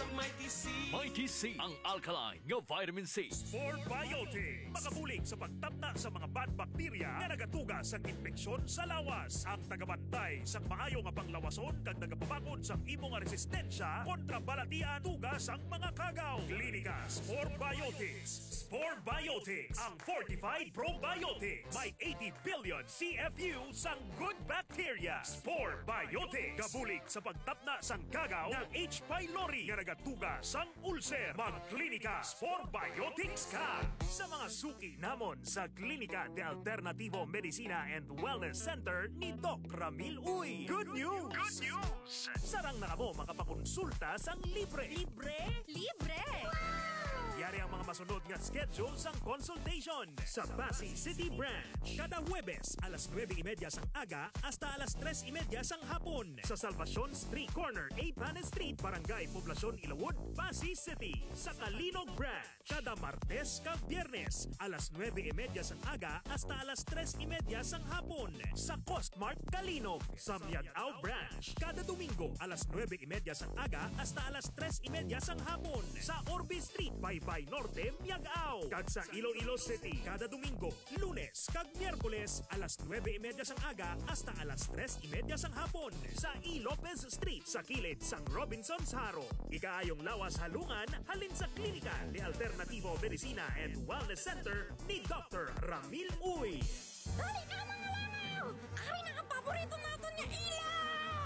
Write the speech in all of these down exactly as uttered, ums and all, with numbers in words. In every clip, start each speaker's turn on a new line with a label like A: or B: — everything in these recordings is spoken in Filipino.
A: sa Mighty C.
B: Mighty C, ang alkaline nga vitamin C.
C: Spore Biotics. Makabulig sa pagtapna sa mga bad bacteria nga nagatuga sa infeksyon sa lawas. Ang tagabantay sa maayo nga panglawason kag nagapabakod sa imo nga resistensya kontra balatian tugas ang mga kagaw. Klinika Spore Biotics. Spore Biotics, ang fortified probiotics. May eighty billion C F U sang good bacteria. Spore Biotics. Gabulig sa pagtapna sang kagaw ng H. pylori nga nagatuga sang ulcer. Magklinika Spore Biotics ka. Sa mga suki namon sa Klinika de Alternativo Medicina and Wellness Center ni Doc Ramil Uy. Good news! Good news! Sarang na kamo makapakonsulta sang libre. Libre?
D: Libre!
C: Yari ang mga masunod nga schedule sang consultation sa Pasay City Branch. Kada Huwebes, alas nueve y media sang aga hasta alas tres y media sang hapon. Sa Salvacion Street Corner, A. Panes Street, Barangay Poblacion, Ilawod, Pasay City. Sa Kalinog Branch, kada Martes kag Biyernes, alas nueve y media sang aga hasta alas tres y media sang hapon. Sa Costmart, Kalinog. Sa Miagao Branch, kada Domingo, alas nueve y media sang aga hasta alas tres y media sang hapon. Sa Orbe Street, Baybay Norte, Miagao. Kag sa Iloilo City, kada Domingo, Lunes kag Miyerkules, alas nueve y media sang aga hasta alas tres y media sang hapon. Sa E. Lopez Street, sa kilid sang Robinson's Haro. Ikaayong lawas halungan, halin sa Klinika de Alternativo Medicina and Wellness Center ni Doctor Ramil Uy.
D: Dali ka mga langaw! Ari na ka paborito naton nga ilaw!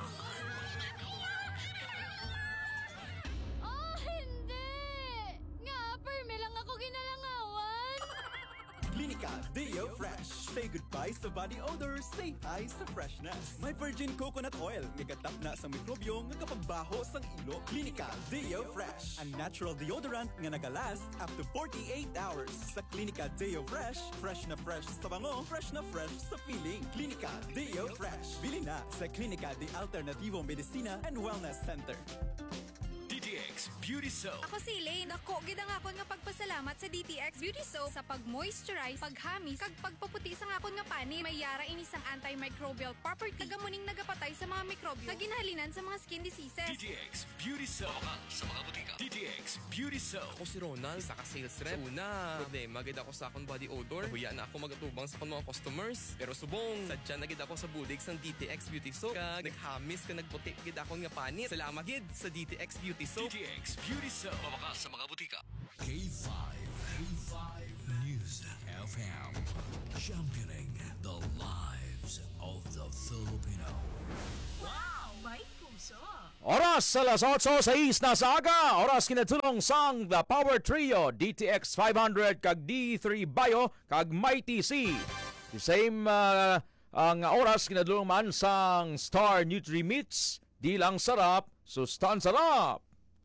D: Oh, hindi! Nga, perme lang ako ginalangawan!
E: Klinika Deo Fresh. Say goodbye sa body odor, say hi sa freshness. May virgin coconut oil, migatap na sa mikrobyo nga kapagbaho sang ilo. Klinika Deo Fresh. Ang natural deodorant nga nagalast up to forty-eight hours. Sa Klinika Deo Fresh, fresh na fresh sa bango, fresh na fresh sa feeling. Klinika Deo Fresh. Bili na sa Klinika de Alternativo Medicina and Wellness Center.
B: D T X Beauty Soap.
D: Ako si Elaine. Ako, gidang akon nga pagpasalamat sa D T X Beauty Soap sa pag-moisturize, paghamis, kag pagpaputi sa akon nga pani. May yara ini sang antimicrobial property. Kagamuning nagapatay sa mga mikrobyo na ginhalinan sa mga skin diseases.
B: D T X Beauty Soap. Baka sa mga butika. D T X Beauty Soap.
A: Ako si Ronald, isa ka sales rep. Sa una, problema gid ako sa akong body odor. Huya na ako magatubang sa akong mga customers. Pero subong, sadya na gid ako sa budig sang D T X Beauty Soap. Kag naghamis ka nagputi gid akong nga panit. Salamat gid sa D T X Beauty Soap.
B: D T X Beauty Soap. Baka sa mga butika.
F: K five. K five News F M. Championing the lives of the Filipino.
G: Oras alas otso sais na sa aga. Oras kinatulong sang The Power Trio, D T X five hundred kag D three Bio kag Mighty C. The same uh, ang oras kinatulong man sang Star Nutri Meats. Di lang sarap, sustan sarap.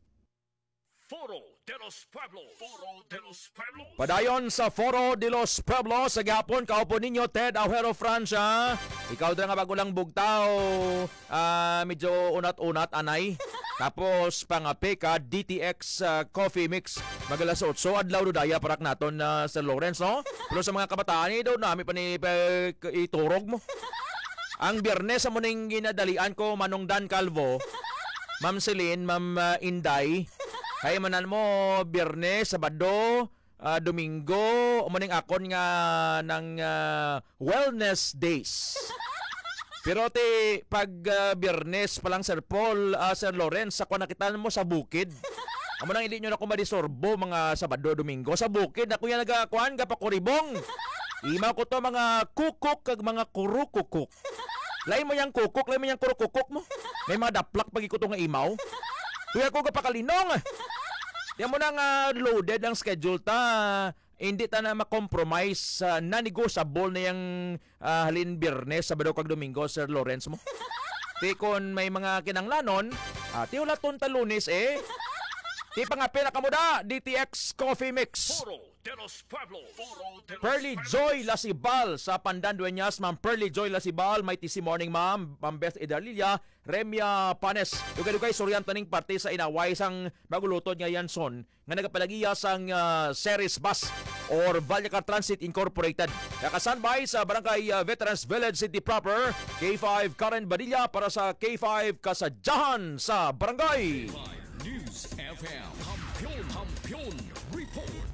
C: Foro de los Pueblos. Foro de los Pueblos.
G: Padayon sa Foro de los Pueblos sa gapon, kaupo ninyo Ted Ajuero Francia. Ikaw din nga bago lang bugtaw, uh, medyo unat-unat anay. Tapos pangape ka D T X uh, Coffee Mix. Magalas otso adlaw do daya parak naton na uh, Sir Lawrence, no? Pero sa mga kabataan ni daw nami pa ni uh, iturog mo. Ang Biyernes sa muning ginadalian ko Manong Dan Calvo, Ma'am Celine, Ma'am uh, Inday. Kaya manan mo Biyernes, Sabado, uh, Domingo, umuning akon nga ng uh, wellness days. Pero te pag uh, Biyernes pa lang Sir Paul, uh, Sir Lawrence, ako nakitaan mo sa bukid. Amo nang hindi nyo na ako madisorbo mga Sabado, Domingo. Sa bukid, ako yan nagakuhan, kapakuribong. Imaw ko to mga kukuk kag mga kurukukuk. Lain mo yung kukuk, lain mo yung kurukukuk mo. May mga daplak pag ikuto nga imaw. Tuya ko kapakalinong. Di mo nang uh, loaded ang schedule ta. Hindi ta na makompromise. Uh, na-negotiable na yung uh, halin Biyernes, Sabado kag Domingo, Sir Lawrence mo. Di kon may mga kinanglanon, uh, ti wala ton ta Lunes eh. Di pa nga pera kamuda, D T X Coffee Mix.
C: Foro de los Pueblos. Foro de los
G: Pearly Joy Lasibal sa Pandan Dueñas, Ma'am Pearly Joy Lasibal, may T C Morning Ma'am, Ma'am Beth Idalilia, Remia Panes. Dugay-dugay suryan taning parte sa inaway sang magulutod nga Yanson nga nagapalagiya sang uh, Ceres Bus or Vallecar Transit Incorporated. Nakasandbay sa Barangay uh, Veterans Village City Proper, K five Karen Badilla para sa K five Kasadyahan sa Barangay.
F: News News F M. Kampiyon, Kampiyon Report.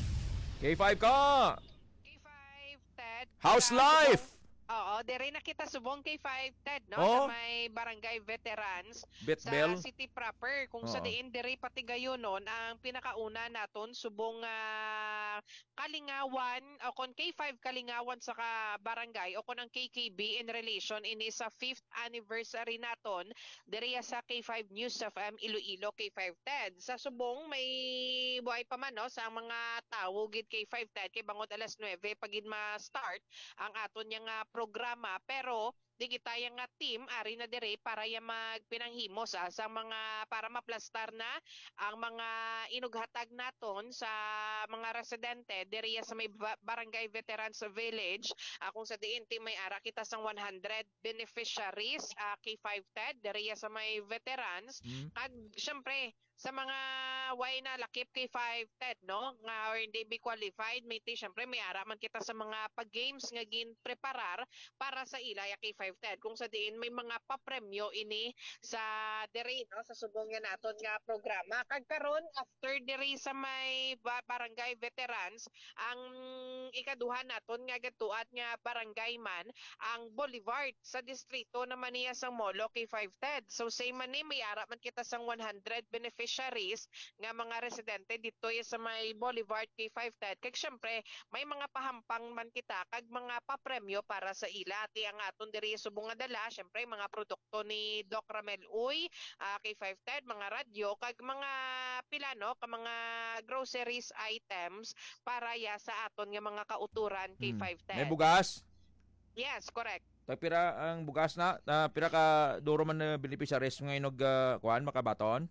G: K five ka!
H: K five, Ted.
G: How's
H: Sa
G: life?
H: subong- Oo, dire na kita subong K five, Ted, no?
G: Oh.
H: Sa may barangay veterans sa
G: Betbel?
H: city proper. Kung sa
G: Oo.
H: diin dire pati gayon nun, ang pinakauna naton subong ah, Kalingawan o kon K five Kalingawan sa ka barangay o kon ang K K B in relation ini sa fifth anniversary naton dire sa K five News F M Iloilo K five Ted. Sa subong may buhay pa man no sa mga tawo gid K five Ted kay bangod alas nuwebe pagid ma-start ang aton yang nga programa, pero di kita yang nga team ari na dire para ya magpinanghimo sa sa mga para maplastar na ang mga inughatag naton sa mga residente dire sa may ba- barangay veterans village. Akong sa diin team may ara kita sang one hundred beneficiaries uh, K five Ted dire sa may veterans.
G: Hmm.
H: Kag syempre sa mga way na lakip K five Ted no nga or hindi be qualified may ti syempre may ara man kita sa mga pag-games nga gin preparar para sa ilaya K five Ted kung sa diin may mga papremyo ini sa diri no sa subong nga naton nga programa. Kag karon after diri sa may ba- barangay veterans ang ikaduha naton nga gatuat nga barangay man ang Boulevard sa distrito naman niya sang Molo K five Ted. So same man ni may ara man kita sang one hundred beneficiaries nga mga residente dito ya sa may Boulevard K five Ted. Kag syempre may mga pahampang man kita kag mga papremyo para sa ila ti ang aton diri subong nga dala syempre mga produkto ni Doc Ramel Uy, uh, K five Ted, mga radyo kag mga pilano ka mga groceries items para ya sa aton nga mga kauturan K five Ted.
G: May bugas?
H: Yes, correct.
G: Tay pira ang bugas na, na pira ka duro man na beneficiaries nga inog uh, kuan makabaton?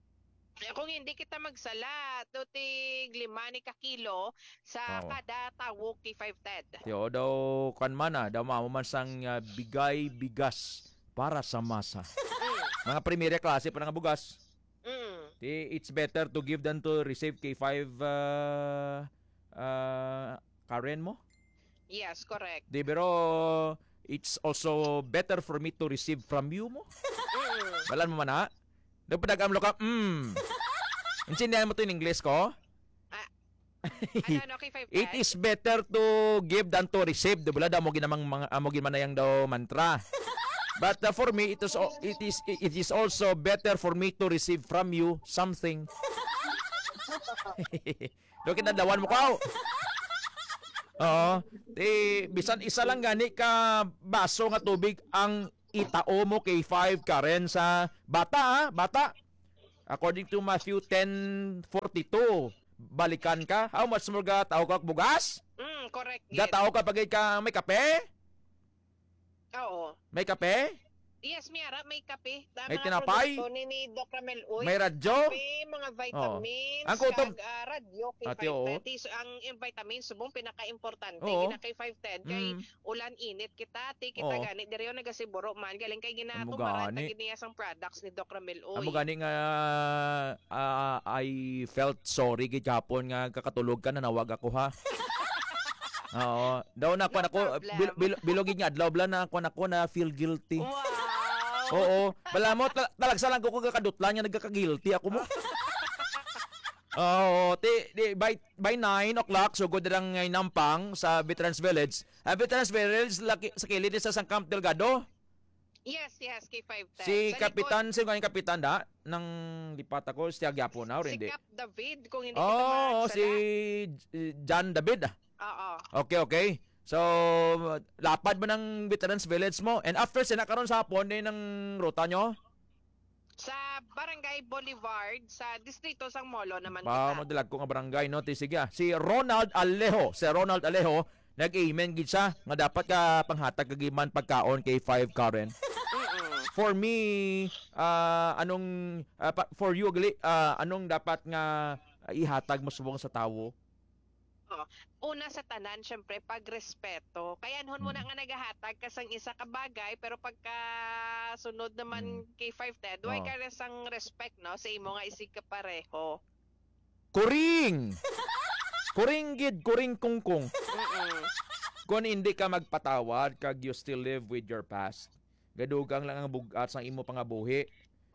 H: Eh, Kung hindi kita magsala, tutig lima ni ka kilo sa
G: Oo.
H: kada tawo K five Ted.
G: Tiyo daw kan man na daw mamo man sang uh, bigay bigas para sa masa. Mga primera klase pa nga bugas.
H: Mm.
G: Ti it's better to give than to receive K five uh, uh, Karen mo.
H: Yes, correct.
G: Di pero it's also better for me to receive from you mo.
H: Mm.
G: Balan mo man ha? Dapat nag-amlo ka, mm. Intindihan mo to in English ko?
H: Ano, ano, K five Ted?
G: It is better to give than to receive. Di ba? Daw mo ginamang mga amo ginmanayang daw mantra. But uh, for me, it is al- it is it is also better for me to receive from you something. Do kinadawan mo ko. Oo. Di bisan isa lang gani ka baso nga tubig ang itao mo kay five Karen sa bata ha, bata. According to Matthew ten forty-two, balikan ka. How much more ga tao ka og bugas?
H: Mm, correct.
G: Ga tao ka pagay ka may kape?
H: Oo.
G: May kape?
H: Yes, Miara, may kape. Da,
G: May
H: mga
G: tinapay?
H: produkto ni, ni Doc Ramel Uy.
G: May radyo?
H: Kape, mga vitamins,
G: Ang kutob-
H: kag, ah, radyo, kay
G: Ate,
H: five
G: oo.
H: Ted. So, ang yung vitamins, subong pinaka-importante.
G: Oo.
H: Gina kay five Ted. Kay
G: Mm.
H: ulan init kita, ti kita
G: Oo.
H: gani. Diri yung nagasiburo man. Galing kay
G: Amo
H: ginatumaran
G: gani.
H: na giniyas ang products ni Doc Ramel Uy.
G: Amo gani nga ah, I felt sorry gid kapon nga kakatulog ka na nawag ako ha. Oo. Daw na ko
H: No
G: nako
H: problem.
G: bil, bil, bilogid nga adlaw bla na ko nako na feel guilty.
H: Wow!
G: Oo. Bala mo tal- talagsa lang ko kung kakadutla niya nagkaka-guilty ako mo. Oo, ti, di, by by nine o'clock so good lang ngay nampang sa Veterans Village. Ah, Veterans Village laki, sa kilid sa San Camp Delgado.
H: Yes, yes, kay five Ted.
G: Si
H: Sa
G: Kapitan, si kanyang kapitan da ng lipat ako si Agyapo na or
H: likod,
G: hindi.
H: Si Cap David, kung hindi kita
G: Oh,
H: magsala.
G: si John David.
H: Oo.
G: Okay, okay. So, lapad mo ng Veterans Village mo. And after sinakaroon sa hapon, din ng ruta nyo?
H: Sa Barangay Boulevard, sa Distrito Sang Molo naman
G: Pa,
H: kita.
G: madalag kong barangay, no? Ti, sige, ah. Si Ronald Alejo. Si Ronald Alejo, nag-amen gid siya nga dapat ka panghatag kagiman pagkaon kay five Karen.
H: Mm-mm.
G: For me, ah, anong, ah, pa- for you, gali, ah, anong dapat nga ah, ihatag mo subong sa tawo?
H: Una sa tanan, syempre, pagrespeto. Kaya anhon mo na
G: Mm.
H: nga nagahatag kasang isa ka bagay, pero pagka sunod naman
G: Mm.
H: kay five Ted, way
G: Oh.
H: ka sang respect, no? Sa imo nga isig ka pareho.
G: Kuring! Kuring gid, kuring kungkung.
H: Mm-mm.
G: Kung hindi ka magpatawad kag you still live with your past, gadugang lang ang bugat sa imo pangabuhi.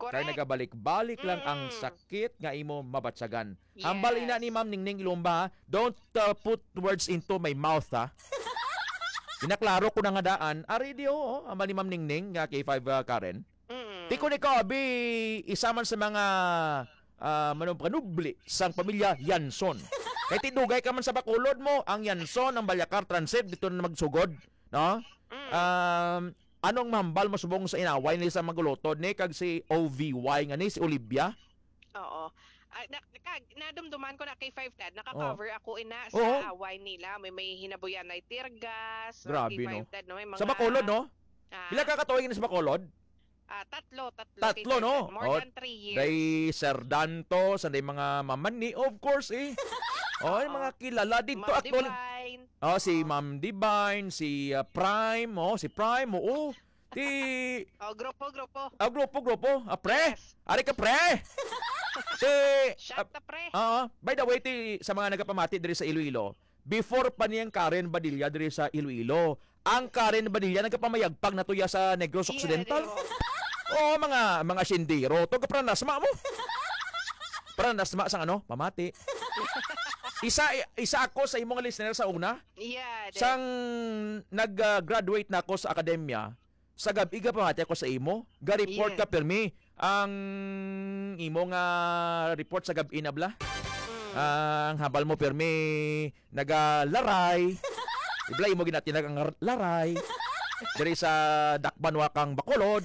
G: Kaya
H: Correct.
G: nagabalik-balik lang ang
H: Mm.
G: sakit nga imo mabatsagan.
H: Yes.
G: Hambal ina ni Ma'am Ningning Ilumba, ha? Don't uh, put words into my mouth, ha? Inaklaro ko na nga daan. Ari di oh, hambal ni Ma'am Ningning, nga K five uh, Karen.
H: Mm.
G: Tiko ni Kabi, isa man sa mga uh, manong panubli sang pamilya Yanson. Kaya tinugay ka man sa Bacolod mo, ang Yanson, ang Balyacar Transit, dito na magsugod. No?
H: Mm.
G: Um, anong mahambal mo subong sa inaway ni sa magulotod ni kag si O V Y nga ni si Olivia?
H: Oo. Ah, na, kag, nadumduman ko na kay five ten, naka-cover ako ina sa
G: Oo.
H: away nila. May may hinabuyan na tear gas.
G: Grabe,
H: kay
G: no?
H: five ten, no? May mga,
G: Sa Bacolod, no?
H: Ah,
G: Pila ka katuig ni sa Bacolod?
H: ah, tatlo, tatlo. kay
G: Tatlo, no?
H: five ten. More
G: Oh,
H: than three years.
G: Day Serdanto, sa day mga mamani, of course eh. Oh, yung mga kilala dito
H: Ma'am
G: at tol.
H: Divine.
G: Oh, si Ma'am Divine, si uh, Prime, oh, si Prime, oo. Ti
H: Oh, grupo, grupo.
G: ah, grupo, grupo. Ah, pre.
H: Yes.
G: Ari ka, pre. Ti
H: Shut the pre.
G: Ah, by the way, ti, sa mga nagapamati diri sa Iloilo, before pa niyang Karen Badilla diri sa Iloilo, ang Karen Badilla nagkapamayagpag na tuya sa Negros Occidental. Oo, mga mga sindiro. To kapranasma mo. Pranasma sang ano? Pamati. Isa isa ako sa imong listener sa una.
H: Yeah. de-
G: Sang nag-graduate na ako sa akademya, sa gabi ka pamati ako sa imo. Ga-report
H: Yeah.
G: ka permi ang imo nga report sa gabi na bla.
H: Mm.
G: Ang habal mo permi nagalaray. Ibla imo ginatinag ang laray. Diri sa Dakban Wakang Bacolod.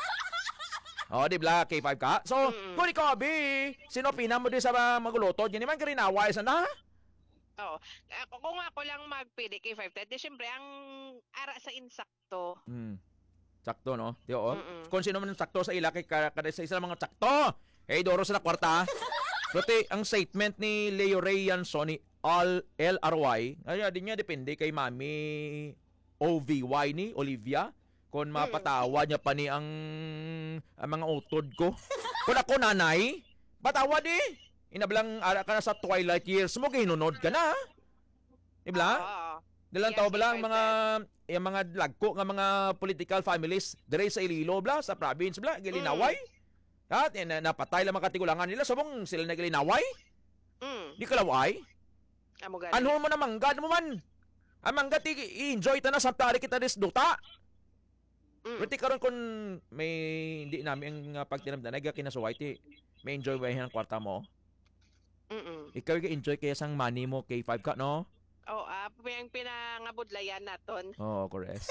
G: Oh, di bla K five ka. So,
H: Mm.
G: kung ikaw abi, sino pina mo di sa mga magulotod? Yan naman karinaway sa na.
H: Oo. Ako, kung ako lang magpili kay five ten, di syempre ang ara sa insakto.
G: Hmm. Sakto, no? Di oo.
H: Mm-mm.
G: Kung sino man ang sakto sa ila kay kada sa isa mga sakto. Eh, doro sa kwarta. Pero ang statement ni Leo Ray Yanson ni Al L R Y, ay di niya depende kay Mami O V Y ni Olivia kung mapatawa niya pa ni ang, ang mga utod ko. Kung ako nanay, patawa di. Inablang ara ka na sa twilight years mo, ginunod ka na. Ibla?
H: Oo.
G: Nilang
H: Yes,
G: tao ba lang
H: if I
G: mga yung mga lagko nga mga political families dire sa Iloilo bla sa province bla gilinaway. At eh, na, napatay lang mga katigulangan nila subong sila nagilinaway.
H: Mm.
G: Di kalaway.
H: Amo gani.
G: Ano mo na manggad mo man. Ang manggad i-enjoy ta na sa tari kita des duta.
H: Mm.
G: Pero karon kun may hindi namin ang pagtinamdan naga kinasuway ti may enjoy ba ang kwarta mo.
H: Mm.
G: Ikaw ga-enjoy kaya sang money mo K five ka no?
H: Oh, ah, yung pinangabudlayan naton.
G: Oo, oh, correct.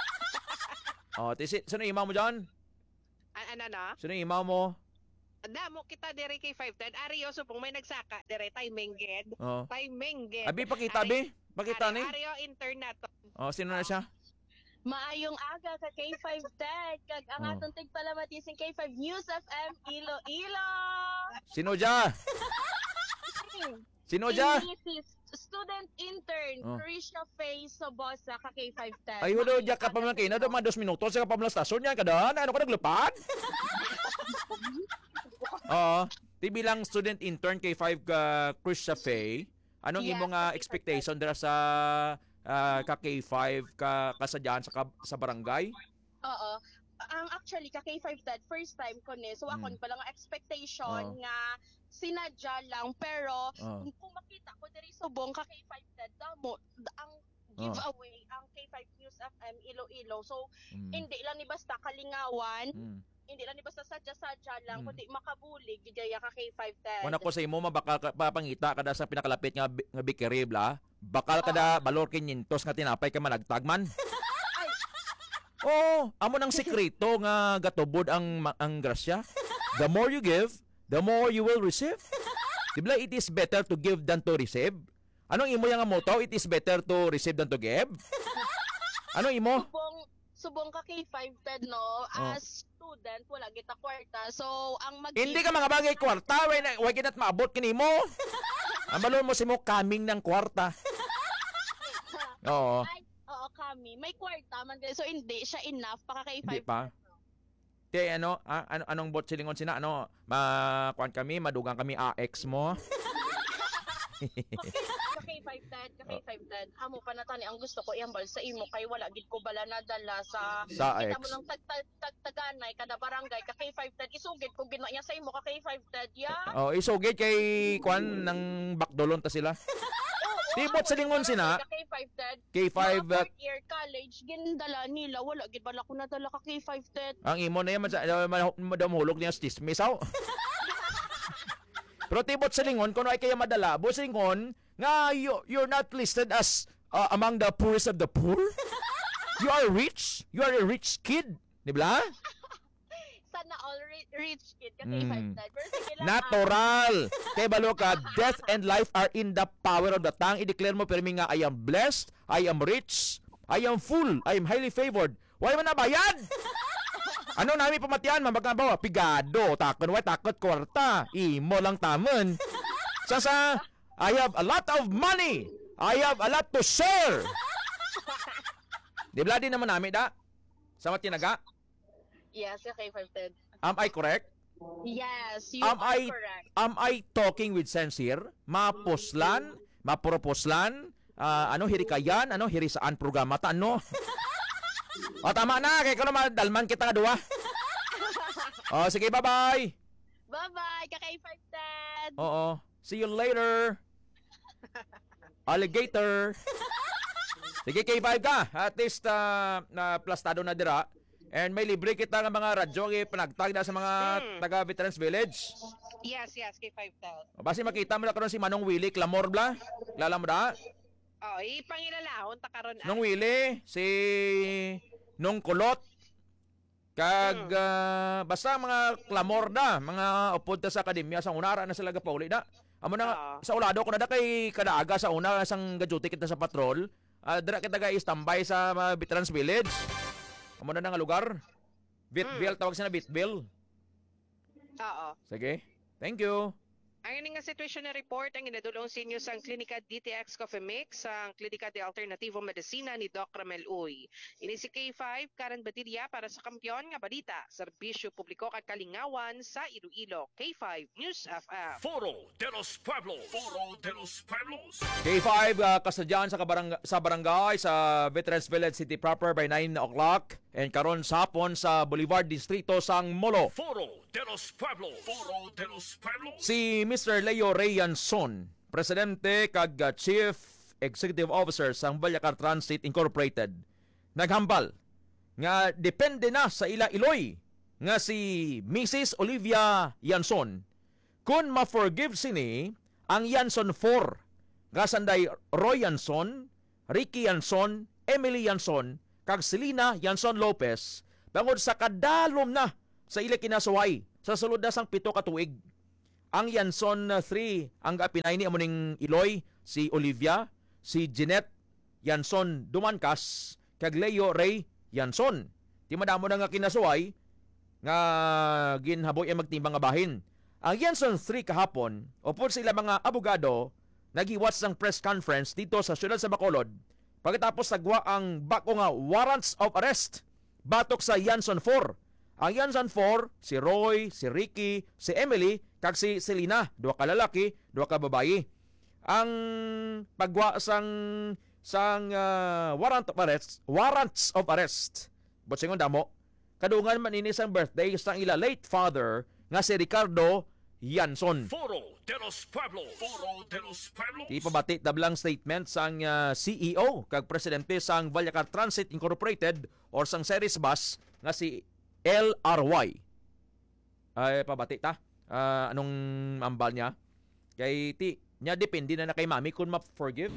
G: Oh, tisi, sino imaw mo dyan?
H: An ano na?
G: Sino imaw mo?
H: Damo kita dire kay five ten. Ario supong may nagsaka dire timing ged.
G: Oh.
H: Timing ged.
G: Abi, pakita, abi. Pakita ni.
H: Ario intern naton.
G: Oh, sino na siya?
I: Maayong aga ka K five Tech kag ang
G: Oh.
I: atong tigpalamatising K five News F M Iloilo.
G: Sino dya? Sino dya?
I: Ini si student intern
G: Oh.
I: Krisha Faye Sobosa ka K five Tech.
G: Ay, wala dya ka pa man kayo na doon mga dos minutos sa kapamang stasyon yan. Kadaan, ano ka naglupad? Oo. Ti bilang student intern kay five ka Chris Faye, anong
I: Yes,
G: imong
I: sa
G: nga
I: K five
G: expectation dira sa ah, ka K five ka kasadyan sa ka- sa barangay?
I: Oo. Ang actually ka K five Tech first time ko ni. So ako
G: Mm.
I: ni palang expectation
G: Oh.
I: nga sinadya lang pero
G: Oh.
I: kung makita ko diri subong ka K five Tech damo ang giveaway ang K five News F M Iloilo. So
G: Mm.
I: hindi lang ni basta kalingawan,
G: Mm.
I: hindi lang ni basta sadya-sadya lang,
G: Mm.
I: kundi makabulig gidaya ka K five Ted.
G: Kung ako sa imo mabakal ka papangita kada sa pinakalapit nga bi- nga bikeri bla, bakal kada balor kinyentos nga tinapay ka managtag man. Oh, amo nang sekreto nga gatubod ang ma- ang grasya. The more you give, the more you will receive. Dibla it is better to give than to receive. Anong imo yang motto? It is better to receive than to give. Anong imo?
I: Subong subong ka K five Ted no, as student wala kita kwarta. So ang mag
G: Hindi ka mga bagay kwarta, way na way kinat maabot kinimo. Ang balon mo si mo kaming ng kwarta. Oo.
I: Ay, oo kami. May kwarta man guys. So hindi siya enough para K
G: Hindi
I: five.
G: pa. Te ano, ah, ano anong bot silingon sina ano, ma kuan kami, madugang kami A X mo.
I: ka K five Ted, ka K five Ted. Amo pa natani ang gusto ko iyambal sa imo kay wala gid ko bala nadala sa
G: Sa
I: kita
G: ex.
I: mo lang tag tag- tag- taganay kada barangay ka K five Ted isugid ko gina niya sa imo ka K five Ted ya.
G: Oh, isugid kay kwan ng bakdolon ta sila. Tibot sa lingon sina.
I: Ka K five Ted.
G: K five
I: Mga fourth year college gindala nila wala gid bala ko nadala ka K five Ted.
G: ang imo na yan man sa madamhulog niya stismisaw. Pero tibot sa lingon kuno ay kaya madala, bo sa lingon nga you, you're not listed as uh, among the poorest of the poor. You are rich. You are a rich kid, di ba?
I: Sana all ri- rich kid ka K five
G: Mm.
I: Ted. Pero sige lang.
G: Natural. Kay balo ka, death and life are in the power of the tongue. I-declare mo pirmi nga I am blessed, I am rich, I am full, I am highly favored. Wala man na bayad. Ano namin pamatian, mamagkan ba? Pigado, takon, way takot kwarta. Imo lang tamon. Sasa, I have a lot of money. I have a lot to share. Di ba din naman namin da? Sa matinaga?
I: Yes, ka K five Ted.
G: Am I correct?
I: Yes, you
G: Am
I: are
G: I
I: correct.
G: am I talking with sense here? Mapuslan, maproposlan, ah, ano hirikayan, ano hirisaan programa ta ano? O tama na, kay ko naman dalman kita nga duwa. O sige, bye-bye.
I: Bye-bye, ka K five Ted.
G: Oo. See you later. Alligator. Sige, K five ka. At least uh, na plastado na dira. And may libre kita nga mga radyo kay panagtag na sa mga
H: Hmm.
G: taga Veterans Village.
H: Yes, yes, K five Ted.
G: O, basi makita mo na karon si Manong Willie Clamor bla. Kilala mo da?
H: Oh, ipangilalahon ta karon.
G: Nung Willie, si Nung Kulot. Kag ah, basta mga Clamor da, mga upod ta sa akademya sa unara na sila gapauli da. Amo na nga,
H: Oo.
G: sa ulado ko na da kay kadaaga sa una sang gaduty kita sa patrol. Uh, dira kita ga standby sa mga Veterans Village. Amo na nga lugar. Bitville, tawag sila Bitville.
H: Oo.
G: Sige. Thank you.
H: Ang ini nga sitwasyon na report ang inadulong sa inyo sa Klinika D T X Coffee Mix sa Klinika de Alternativo Medicina ni Doc Ramel Uy. Ini si K five, Karen Badilla para sa Kampiyon nga Balita, Serbisyo Publiko kag Kalingawan sa Iloilo. K five News F M.
B: Foro de los Pueblos. Foro de los Pueblos.
G: K five, uh, kasadyan sa, kabarang- sa barangay sa Veterans Village City proper by nine o'clock. And karon sapon sa Boulevard Distrito sang Molo.
B: Foro de los Pueblos. Foro de los Pueblos.
G: Si Mister Leo Rayanson, Presidente kag uh, Chief Executive Officer sang Vallecar Transit Incorporated, naghambal nga depende na sa ila Iloy nga si Missus Olivia Yanson kung ma-forgive sini ang Yanson four nga sanday Roy Yanson, Ricky Yanson, Emily Yanson kag Selena Yanson Lopez bangod sa kadalom na sa ila kinasuway sa sulod na sang pito ka tuig. Ang Yanson three ang kapinay ni amuning Iloy, si Olivia, si Jeanette Yanson Dumankas kag Leo Ray Yanson. Di madamo na nga kinasuway nga ginhaboy ang magtimbang nga bahin. Ang Yanson three kahapon, upod sila mga abogado, nagiwat sang press conference dito sa siyudad sa Bacolod pagkatapos sagwa ang bako nga warrants of arrest batok sa Yanson four. Ang Yanson four, si Roy, si Ricky, si Emily, kag si Selena, duha ka lalaki, duha ka babayi. Ang pagwa sang sang uh, warrant of arrest, warrants of arrest. But singon damo, kadungan man ini sang birthday sang ila late father nga si Ricardo Yanson.
B: Foro de los Pueblos. Foro de los Pueblos.
G: Ipabati tablang statement sang uh, C E O kag presidente sang Vallecar Transit Incorporated or sang Ceres Bus nga si L R Y. Ay pabati ta. Uh, anong ambal niya? Kay ti nya depende na na kay mami kung ma-forgive.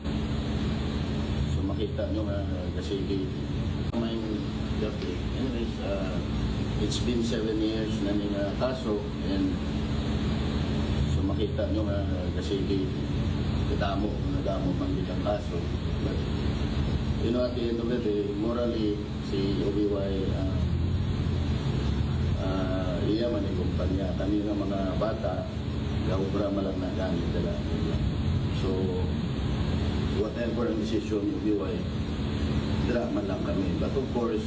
J: So makita nyo nga kasi may birthday. Anyways, uh, it's been seven years na ning uh, kaso and so makita nyo nga kasi kadamo, nadamo pang ditang kaso. But you know, at the end of the day, morally si O B Y uh, uh, iya man yung kumpanya. Kami nga mga bata, gaubra malang na gamit nila. So, whatever ang decision ni O B Y, dira man lang kami. But of course,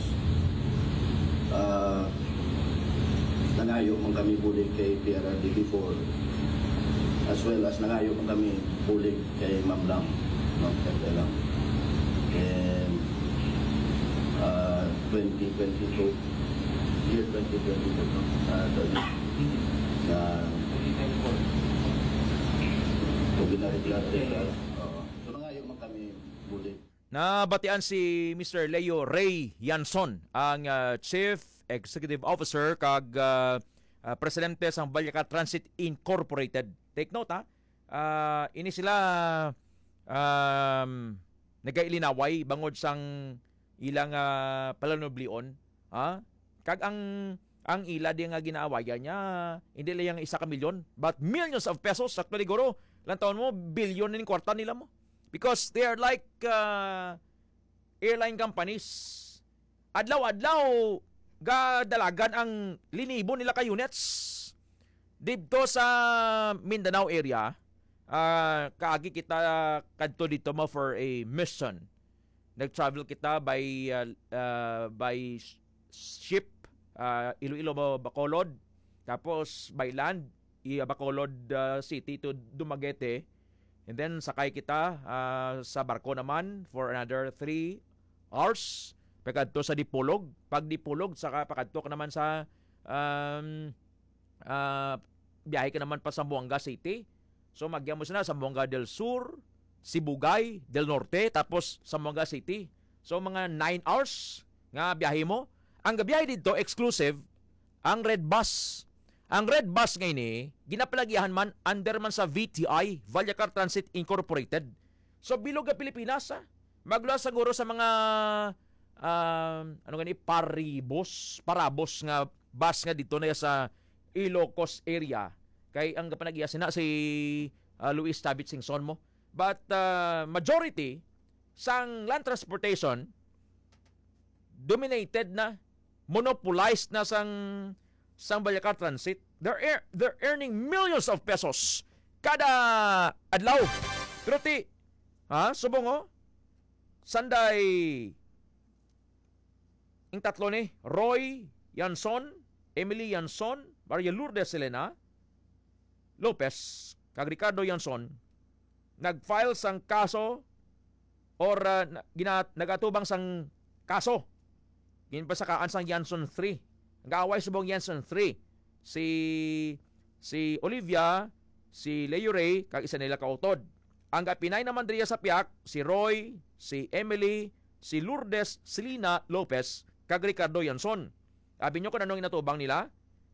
J: uh, nangayo man kami bulig kay P R R D before. as well as nangayo pa kami pulig kay Ma'am Lang, no, kay Lang. And uh, twenty twenty-two, year twenty twenty-two, no, uh, na uh, so nangayo man kami pulig.
G: Nabatian si Mister Leo Ray Yanson, ang uh, Chief Executive Officer kag uh, uh, Presidente sang Vallecas Transit Incorporated. Take note ha. Uh, ini sila um, nagailinaway bangod sang ilang uh, palanoblion. Ha? Kag ang ang ila di nga ginaawayan niya, hindi lang isa ka milyon, but millions of pesos. Actually, guro, lang taon mo, bilyon na yung kwarta nila mo. Because they are like uh, airline companies. Adlaw-adlaw, gadalagan ang linibo nila ka units. Dito sa Mindanao area, uh, kaagi kita kadto dito mo for a mission. Nag-travel kita by uh, uh, by ship, uh, Iloilo mo Bacolod, tapos by land, i Bacolod uh, City to Dumaguete. And then sakay kita uh, sa barko naman for another three hours. Pagkadto sa Dipolog. Pag Dipolog, saka pagkadto ka naman sa um, uh, biyahe ka naman pa sa Zamboanga City. So magyan mo na sa Zamboanga del Sur, Sibugay, del Norte, tapos Zamboanga City. So mga nine hours nga biyahe mo. Ang gabiyahe dito, exclusive, ang Red Bus. Ang Red Bus ngayon eh, ginapalagyahan man, under man sa V T I, Vallecas Transit Incorporated. So, bilog ang Pilipinas, ha? Magla siguro sa mga, uh, ano gani, paribos, parabos nga bus nga dito na sa Ilocos area. Kay ang kapanagyasin na si uh, Luis Tabit Singson mo. But, uh, majority, sang land transportation, dominated na, monopolized na sang sang Vallecas Transit. They're, er, they're earning millions of pesos kada adlaw. Pero ti, ha, subong oh, sanday yung tatlo ni, Roy Yanson, Emily Yanson, Maria Lourdes Selena Lopez, kag Ricardo Yanson, nag-file sang kaso or uh, gina, nagatubang sang kaso. Ginpasakaan sang Yanson three. Nag-aaway subong Yanson three. Si si Olivia, si Leo Ray, kag isa nila kautod. Ang kapinay naman diriya sa piyak, si Roy, si Emily, si Lourdes Selena Lopez, kag Ricardo Yanson. Abi nyo kung anong inatubang nila?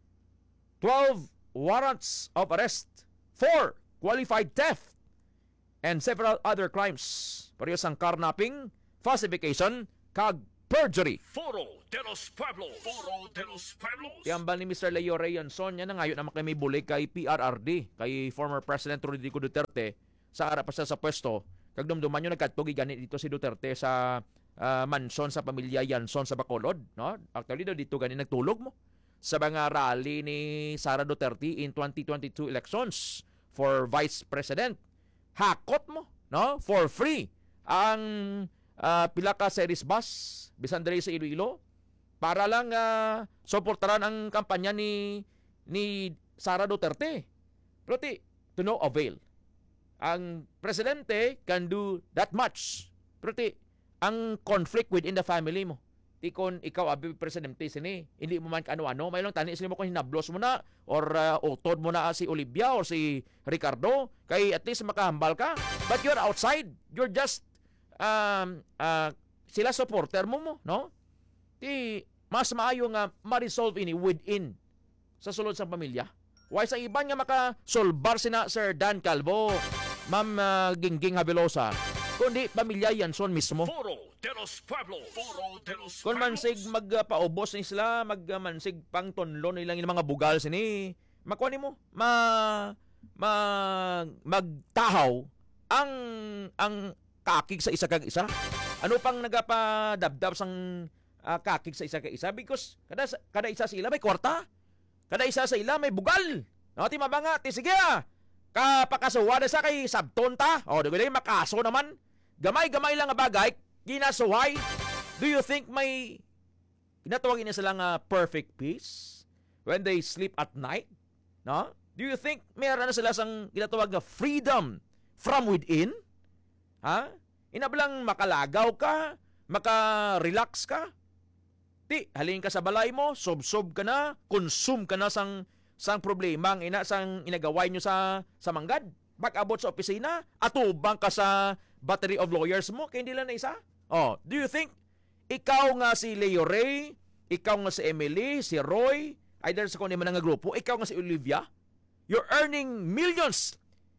G: twelve warrants of arrest, four qualified theft, and several other crimes. Pareho sang carnapping, falsification, kag perjury.
B: Foro de los Pueblos. Foro de los Pueblos.
G: Tiyambal ni Mister Leo Ray Yanson, yan na ngayon naman kami bulig kay P R R D, kay former President Rodrigo Duterte, sa harap pa siya sa pwesto. Kag dumduman nyo nagkatugi ganit dito si Duterte sa uh, mansion sa pamilya Yanson sa Bacolod. No? Actually, dito ganit nagtulog mo sa mga rally ni Sara Duterte in twenty twenty-two elections for Vice President. Hakot mo, no? For free ang uh, pila ka series bus bisan diri sa Iloilo para lang uh, suportaran ang kampanya ni ni Sara Duterte. Pero ti, to no avail. Ang presidente can do that much. Pero ti, ang conflict within the family mo. Ti kon ikaw abi presidente sini, hindi mo man kaano-ano, may lang tani sila mo kung hinablos mo na or uh, utod mo na si Olivia or si Ricardo kay at least makahambal ka. But you're outside. You're just um uh, sila supporter mo mo, no? Ti mas maayo nga ma-resolve ini within sa sulod sa pamilya. Why sa iban nga makasolbar sina Sir Dan Calvo, Ma'am uh, Gingging Habilosa, kundi pamilya Yanson mismo.
B: Foro de los Pueblos. Foro de los Pueblos.
G: Kung mansig magpaubos ni sila, magmansig pang tonlo nilang yung mga bugal sini, makuha mo, ma, ma, magtahaw ang, ang kakig sa isa kag isa. Ano pang nagapadabdab sang uh, kakig sa isa kag isa? Because kada, kada isa sa ila may kwarta. Kada isa sa ila may bugal. No, ti mabanga, ti sige ah. Kapakasuwa na sa kay sabton ta. O, di ko lang makaso naman. Gamay-gamay lang nga bagay, ginasuhay. Do you think may kinatawagin na silang uh, perfect peace when they sleep at night? No? Do you think mayroon na sila sang ginatawag na freedom from within? Ha? Inablang makalagaw ka, maka-relax ka. Di, halin ka sa balay mo, sob-sob ka na, consume ka na sang sang problema ang ina sang inagaway nyo sa sa manggad. Pag-abot sa opisina, atubang ka sa battery of lawyers mo, kaya hindi lang na isa. Oh, do you think ikaw nga si Leo Ray, ikaw nga si Emily, si Roy, either sa kung nga grupo, ikaw nga si Olivia, you're earning millions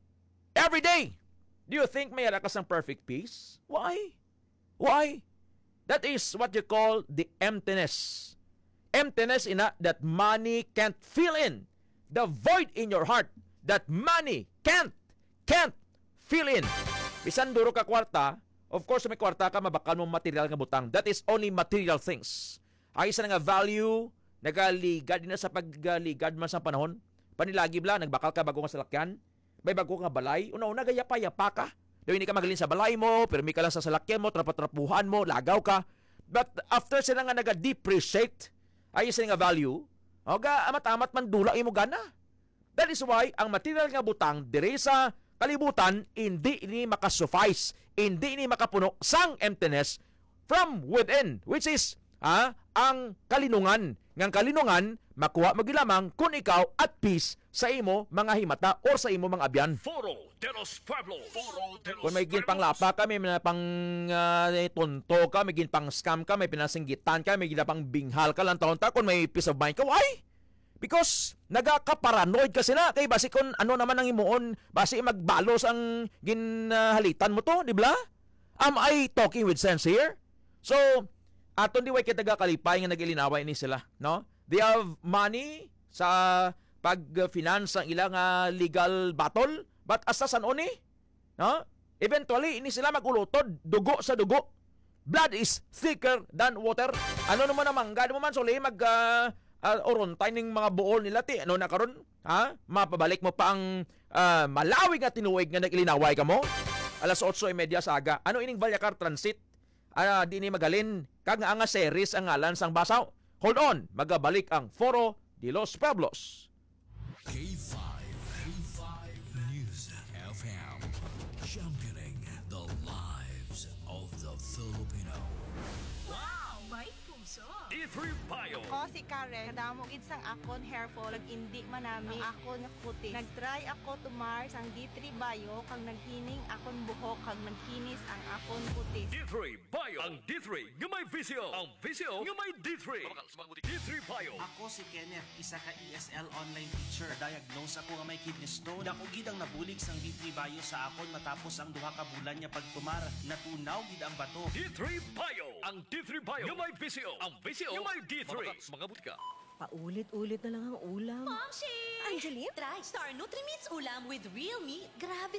G: every day. Do you think may ka sang perfect peace? Why? Why? That is what you call the emptiness. Emptiness in a, that money can't fill in. The void in your heart that money can't, can't fill in. Bisan duro ka kwarta, of course may kwarta ka, mabakal mong material nga butang. That is only material things. Ay isa nga value, nagaligad din na sa pagligad man sa panahon. Panilagi bla, nagbakal ka bago nga salakyan. May bago nga balay, una-una gayapa-yapa ka. Daw hindi ka magalin sa balay mo, pero may ka lang sa salakyan mo, trapatrapuhan mo, lagaw ka. But after sila nga naga-depreciate, ay isa nga value, o ga amat-amat man dula imo gana. That is why ang material nga butang dire sa kalibutan hindi ini makasuffice, hindi ini makapuno sang emptiness from within, which is ah, ang kalinungan. Ngang kalinungan makuha mo gilamang kung ikaw at peace sa imo mga himata or sa imo mga abyan.
B: Foro de los Pueblos. Foro de los
G: Kung may gin pang lapa ka, may pang uh, tonto ka, may gin pang scam ka, may pinasinggitan ka, may gin pang binghal ka lang taon ta, kung may peace of mind ka, why? Because nagaka-paranoid ka sila. Kay basi kung ano naman ang imuon, basi magbalos ang ginhalitan mo to, di ba? Am I talking with sense here? So, aton di way kita kalipay nga nagilinaway ni sila, no? They have money sa pag-finance ang ilang uh, legal battle, but asa san oni? No? Eventually, ini sila magulutod, dugo sa dugo. Blood is thicker than water. Ano naman naman, gano mo man suli mag uh, uh, orontay ng mga buol nila ti. Ano na karon? Ha? Mapabalik mo pa ang uh, malawig nga tinuig nga nagilinaway ka mo? Alas otso y media sa aga. Ano ining Valyacar Transit? Uh, di ni magalin. Kag nga nga series ang ngalan sang basaw. Hold on, magabalik ang Foro de los Pueblos.
F: K five, K five News F M, championing the lives of the Filipino.
B: Wow!
K: May puso!
B: D three Bio.
K: Ako si Karen, kadamo gid sang akon hair fall, nag-indi manami ang akon nga kutis. Nag-try ako tumar sang D three Bio, kang naghining akon buhok, kang nagkinis ang akon kutis.
B: D three Bio. Ang D three nga may visyo. Ang visyo nga may D three. D three Bio.
L: Ako si Kenneth, isa ka E S L online teacher. Diagnose ako nga may kidney stone. Dako gid ang nabulig sang D three Bio sa akon matapos ang duha ka bulan niya pagtumar. Natunaw gid ang bato.
B: D three Bio. Ang D three Bio nga may visyo. Ang visyo nga may D three. Mga butika.
M: Paulit-ulit na lang ang ulam.
N: Momshi!
M: Angeline?
N: Try Star Nutrimits Ulam with real meat. Grabe